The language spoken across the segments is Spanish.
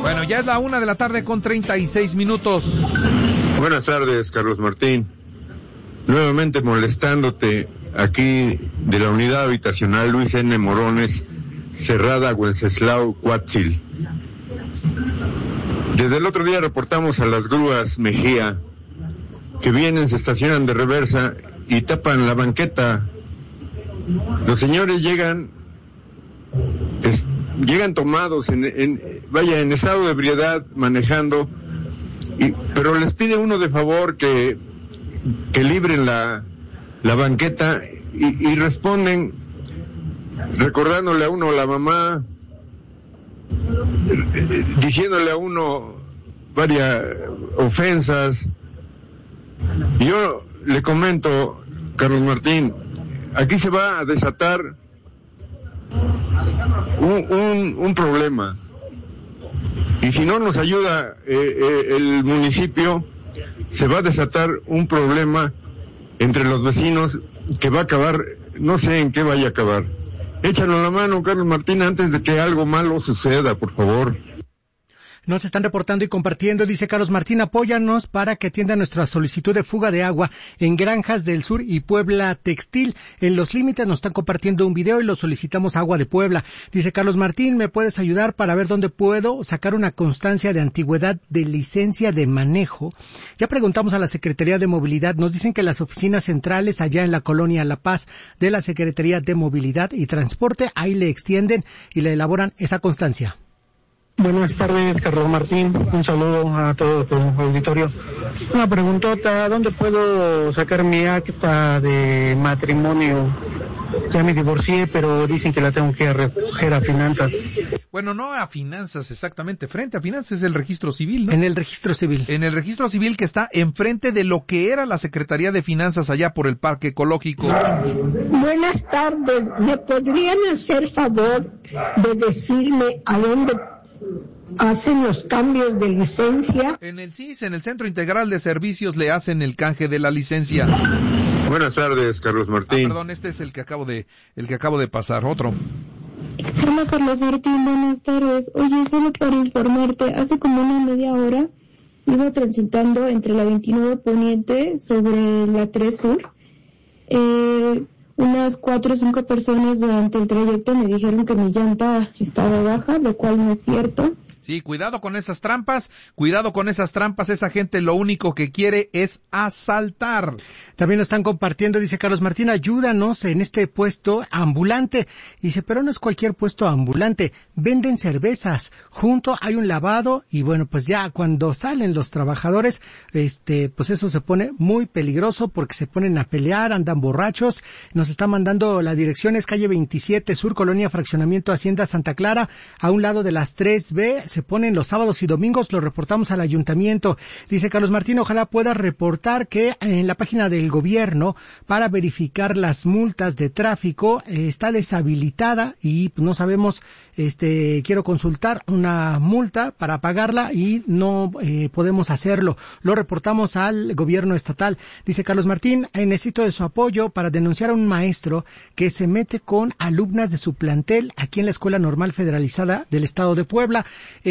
Bueno, ya es la 1:36 p.m. Buenas tardes, Carlos Martín. Nuevamente molestándote aquí de la unidad habitacional Luis N. Morones, Cerrada, Wenceslao, Cuatzil. Desde el otro día reportamos a las grúas Mejía que vienen, se estacionan de reversa y tapan la banqueta. Los señores llegan tomados, en estado de ebriedad, manejando, pero les pide uno de favor que libren la banqueta y responden recordándole a uno a la mamá, diciéndole a uno varias ofensas. Yo le comento, Carlos Martín, aquí se va a desatar un problema, y si no nos ayuda el municipio, se va a desatar un problema entre los vecinos que va a acabar, no sé en qué vaya a acabar. Échanos la mano, Carlos Martín, antes de que algo malo suceda, por favor. Nos están reportando y compartiendo, dice Carlos Martín, apóyanos para que atienda nuestra solicitud de fuga de agua en Granjas del Sur y Puebla Textil. En Los Límites nos están compartiendo un video y lo solicitamos Agua de Puebla. Dice Carlos Martín, ¿me puedes ayudar para ver dónde puedo sacar una constancia de antigüedad de licencia de manejo? Ya preguntamos a la Secretaría de Movilidad, nos dicen que las oficinas centrales allá en la colonia La Paz de la Secretaría de Movilidad y Transporte, ahí le extienden y le elaboran esa constancia. Buenas tardes, Carlos Martín. Un saludo a todo tu auditorio. Una preguntota, ¿dónde puedo sacar mi acta de matrimonio? Ya me divorcié, pero dicen que la tengo que recoger a Finanzas. Bueno, no a Finanzas exactamente, frente a Finanzas es el registro civil, ¿no? En el registro civil. En el registro civil que está enfrente de lo que era la Secretaría de Finanzas allá por el Parque Ecológico. Buenas tardes, ¿me podrían hacer favor de decirme a dónde hacen los cambios de licencia? En el CIS, en el Centro Integral de Servicios, le hacen el canje de la licencia. Buenas tardes, Carlos Martín. Perdón, este es el que acabo de pasar, otro. Hola, Carlos Martín, buenas tardes. Oye, solo para informarte, hace como una media hora iba transitando entre la 29 Poniente sobre la 3 Sur. Unas 4 o 5 personas durante el trayecto me dijeron que mi llanta estaba baja, lo cual no es cierto. Sí, cuidado con esas trampas, esa gente lo único que quiere es asaltar. También lo están compartiendo, dice Carlos Martín, ayúdanos en este puesto ambulante. Dice, pero no es cualquier puesto ambulante, venden cervezas, junto hay un lavado y bueno, pues ya cuando salen los trabajadores, pues eso se pone muy peligroso porque se ponen a pelear, andan borrachos. Nos está mandando la dirección, es calle 27 Sur, Colonia Fraccionamiento Hacienda Santa Clara, a un lado de las 3B, se ponen los sábados y domingos, lo reportamos al ayuntamiento. Dice Carlos Martín, ojalá pueda reportar que en la página del gobierno para verificar las multas de tráfico está deshabilitada y pues, no sabemos, quiero consultar una multa para pagarla y no podemos hacerlo. Lo reportamos al gobierno estatal. Dice Carlos Martín, necesito de su apoyo para denunciar a un maestro que se mete con alumnas de su plantel aquí en la Escuela Normal Federalizada del Estado de Puebla.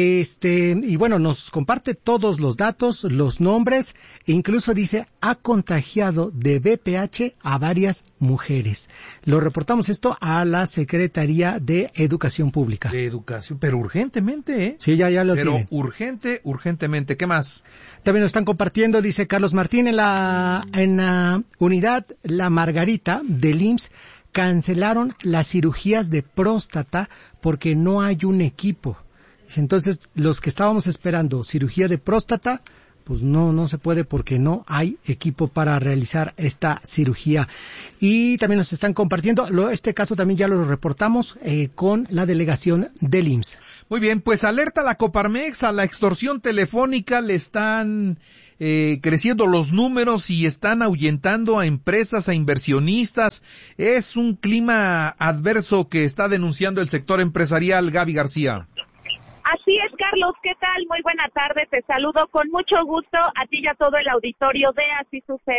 Y bueno, nos comparte todos los datos, los nombres, e incluso dice, ha contagiado de VPH a varias mujeres. Lo reportamos esto a la Secretaría de Educación Pública. De Educación, pero urgentemente, ¿eh? Sí, ya lo tiene. Pero urgentemente, ¿qué más? También nos están compartiendo, dice Carlos Martín, en la unidad La Margarita del IMSS, cancelaron las cirugías de próstata porque no hay un equipo. Entonces, los que estábamos esperando cirugía de próstata, pues no se puede porque no hay equipo para realizar esta cirugía. Y también nos están compartiendo, este caso también ya lo reportamos con la delegación del IMSS. Muy bien, pues alerta a la Coparmex, a la extorsión telefónica le están creciendo los números y están ahuyentando a empresas, a inversionistas. Es un clima adverso que está denunciando el sector empresarial. Gaby García. Así es, Carlos, ¿qué tal? Muy buena tarde, te saludo con mucho gusto a ti y a todo el auditorio de Así Sucede.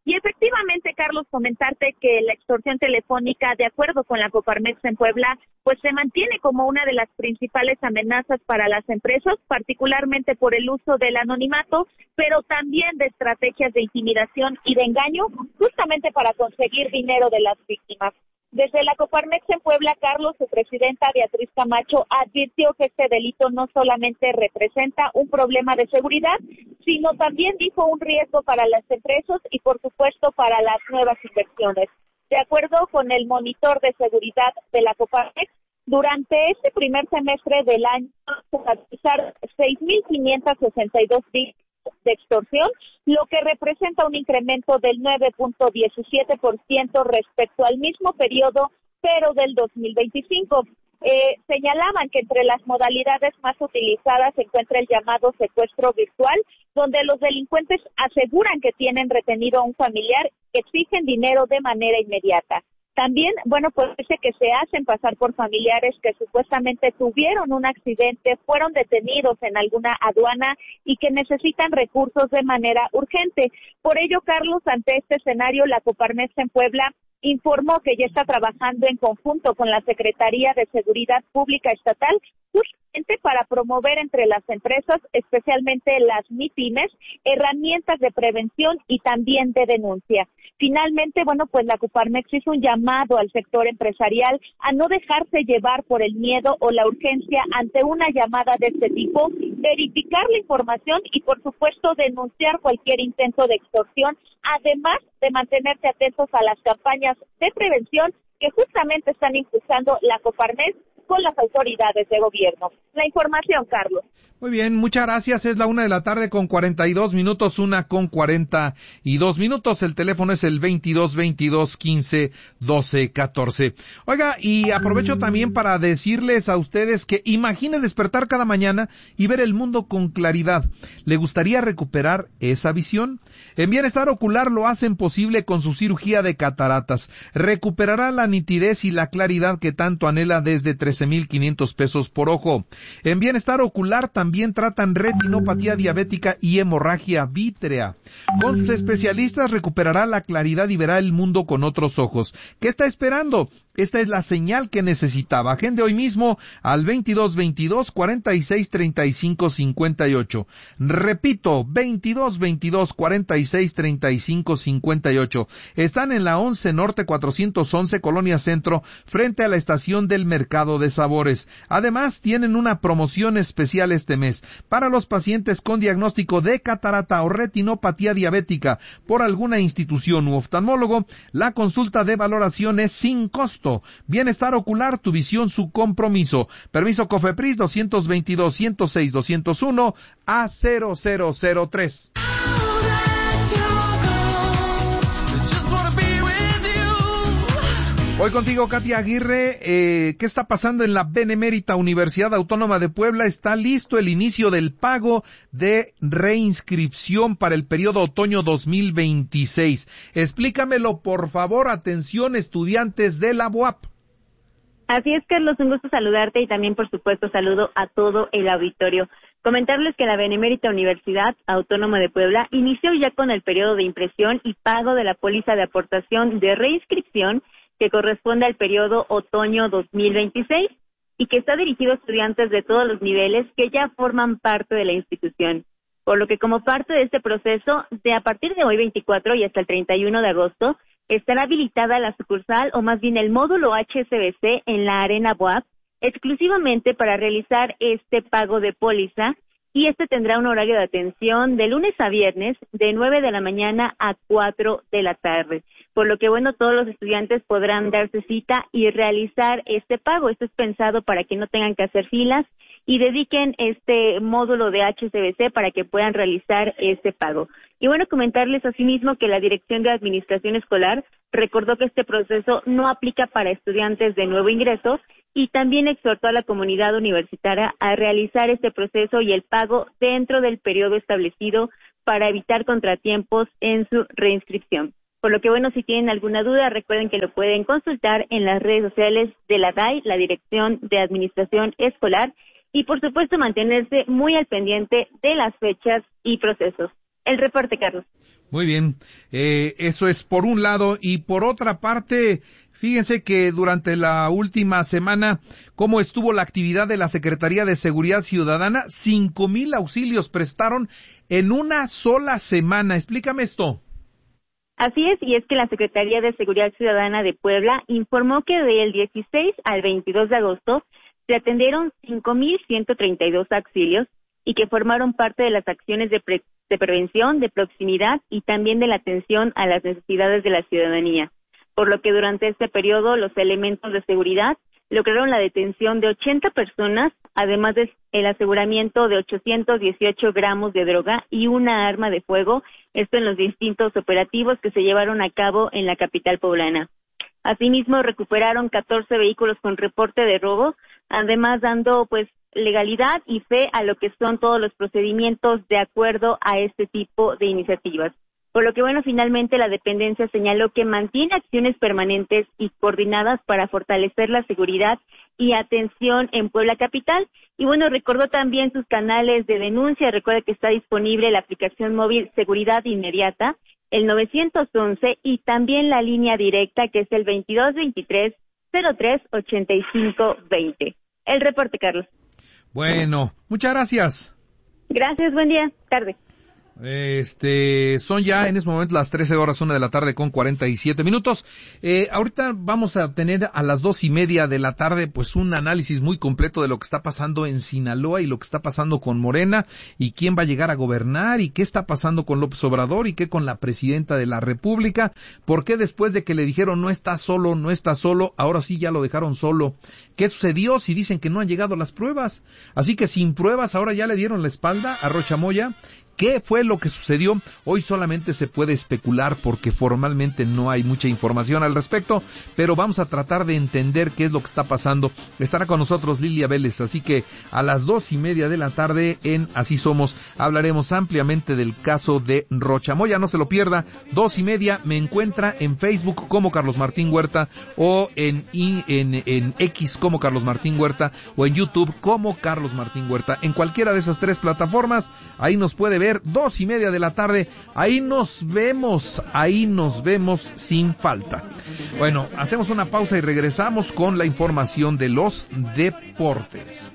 Y efectivamente, Carlos, comentarte que la extorsión telefónica, de acuerdo con la Coparmex en Puebla, pues se mantiene como una de las principales amenazas para las empresas, particularmente por el uso del anonimato, pero también de estrategias de intimidación y de engaño, justamente para conseguir dinero de las víctimas. Desde la Coparmex en Puebla, Carlos, su presidenta Beatriz Camacho advirtió que este delito no solamente representa un problema de seguridad, sino también dijo un riesgo para las empresas y, por supuesto, para las nuevas inversiones. De acuerdo con el monitor de seguridad de la Coparmex, durante este primer semestre del año se realizaron 6.562 víctimas de extorsión, lo que representa un incremento del 9.17% respecto al mismo periodo, pero del 2025. Señalaban que entre las modalidades más utilizadas se encuentra el llamado secuestro virtual, donde los delincuentes aseguran que tienen retenido a un familiar y exigen dinero de manera inmediata. También, pues dice que se hacen pasar por familiares que supuestamente tuvieron un accidente, fueron detenidos en alguna aduana y que necesitan recursos de manera urgente. Por ello, Carlos, ante este escenario, la Coparmex en Puebla informó que ya está trabajando en conjunto con la Secretaría de Seguridad Pública Estatal, justamente para promover entre las empresas, especialmente las MIPYMES, herramientas de prevención y también de denuncia. Finalmente, pues la Coparmex hizo un llamado al sector empresarial a no dejarse llevar por el miedo o la urgencia ante una llamada de este tipo, verificar la información y, por supuesto, denunciar cualquier intento de extorsión, además de mantenerse atentos a las campañas de prevención que justamente están impulsando la Coparmex con las autoridades de gobierno. La información, Carlos. Muy bien, muchas gracias. Es la 1:42 PM, 1:42. El teléfono es el 22-22-15-12-14. Oiga, y aprovecho también para decirles a ustedes que imagine despertar cada mañana y ver el mundo con claridad. ¿Le gustaría recuperar esa visión? En Bienestar Ocular lo hacen posible con su cirugía de cataratas. Recuperará la nitidez y la claridad que tanto anhela desde 13,500 pesos por ojo. En Bienestar Ocular también tratan retinopatía diabética y hemorragia vítrea. Con sus especialistas recuperará la claridad y verá el mundo con otros ojos. ¿Qué está esperando? Esta es la señal que necesitaba. Agende hoy mismo al 22-22-46-35-58. Repito, 22-22-46-35-58. Están en la 11 Norte 411, Colonia Centro, frente a la estación del Mercado de Sabores. Además, tienen una promoción especial este mes para los pacientes con diagnóstico de catarata o retinopatía diabética por alguna institución u oftalmólogo. La consulta de valoración es sin costo. Bienestar Ocular, tu visión, su compromiso. Permiso COFEPRIS 222-106-201 A0003. Hoy contigo, Katia Aguirre. ¿Qué está pasando en la Benemérita Universidad Autónoma de Puebla? Está listo el inicio del pago de reinscripción para el periodo otoño 2026. Explícamelo, por favor. Atención, estudiantes de la UAP. Así es, Carlos, un gusto saludarte y también, por supuesto, saludo a todo el auditorio. Comentarles que la Benemérita Universidad Autónoma de Puebla inició ya con el periodo de impresión y pago de la póliza de aportación de reinscripción que corresponde al periodo otoño 2026 y que está dirigido a estudiantes de todos los niveles que ya forman parte de la institución. Por lo que, como parte de este proceso, a partir de hoy 24 y hasta el 31 de agosto, estará habilitada la sucursal, o más bien el módulo HSBC en la Arena BUAP, exclusivamente para realizar este pago de póliza, y este tendrá un horario de atención de lunes a viernes de 9 de la mañana a 4 de la tarde. Por lo que, todos los estudiantes podrán darse cita y realizar este pago. Esto es pensado para que no tengan que hacer filas y dediquen este módulo de HSBC para que puedan realizar este pago. Y comentarles asimismo que la Dirección de Administración Escolar recordó que este proceso no aplica para estudiantes de nuevo ingreso y también exhortó a la comunidad universitaria a realizar este proceso y el pago dentro del periodo establecido para evitar contratiempos en su reinscripción. Por lo que, si tienen alguna duda, recuerden que lo pueden consultar en las redes sociales de la DAI, la Dirección de Administración Escolar, y por supuesto mantenerse muy al pendiente de las fechas y procesos. El reporte, Carlos. Muy bien, eso es por un lado, y por otra parte, fíjense que durante la última semana, ¿cómo estuvo la actividad de la Secretaría de Seguridad Ciudadana? 5,000 auxilios prestaron en una sola semana. Explícame esto. Así es, y es que la Secretaría de Seguridad Ciudadana de Puebla informó que del 16 al 22 de agosto se atendieron 5,132 auxilios y que formaron parte de las acciones de prevención, de proximidad y también de la atención a las necesidades de la ciudadanía. Por lo que durante este periodo los elementos de seguridad lograron la detención de 80 personas, además del aseguramiento de 818 gramos de droga y una arma de fuego, esto en los distintos operativos que se llevaron a cabo en la capital poblana. Asimismo, recuperaron 14 vehículos con reporte de robo, además dando legalidad y fe a lo que son todos los procedimientos de acuerdo a este tipo de iniciativas. Por lo que, finalmente la dependencia señaló que mantiene acciones permanentes y coordinadas para fortalecer la seguridad y atención en Puebla Capital. Y recordó también sus canales de denuncia. Recuerda que está disponible la aplicación móvil Seguridad Inmediata, el 911, y también la línea directa, que es el 2223-03-8520. El reporte, Carlos. Bueno, muchas gracias. Gracias, buen día, tarde. Son ya en este momento las 13 horas, 1 de la tarde con 47 minutos. Ahorita vamos a tener a las 2:30 de la tarde, un análisis muy completo de lo que está pasando en Sinaloa y lo que está pasando con Morena y quién va a llegar a gobernar y qué está pasando con López Obrador y qué con la presidenta de la República. ¿Por qué después de que le dijeron no está solo, ahora sí ya lo dejaron solo? ¿Qué sucedió si dicen que no han llegado las pruebas? Así que sin pruebas ahora ya le dieron la espalda a Rocha Moya. ¿Qué fue lo que sucedió? Hoy solamente se puede especular porque formalmente no hay mucha información al respecto, pero vamos a tratar de entender qué es lo que está pasando. Estará con nosotros Lilia Vélez, así que a las 2:30 de la tarde en Así Somos hablaremos ampliamente del caso de Rocha Moya. No se lo pierda, 2:30, me encuentra en Facebook como Carlos Martín Huerta o en X como Carlos Martín Huerta o en YouTube como Carlos Martín Huerta. En cualquiera de esas tres plataformas, ahí nos puede ver, 2:30 de la tarde, ahí nos vemos sin falta. Bueno, hacemos una pausa y regresamos con la información de los deportes.